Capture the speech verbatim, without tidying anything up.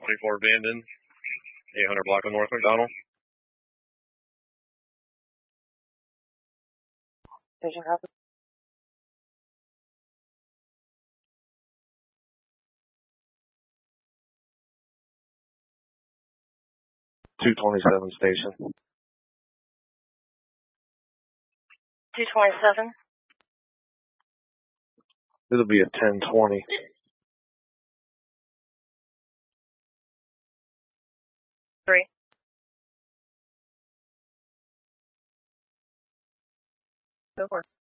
twenty-four Vanden, eight hundred block of North McDonald. Station copy. two twenty-seven station. two twenty-seven. It'll be a ten twenty. Three. Go for it.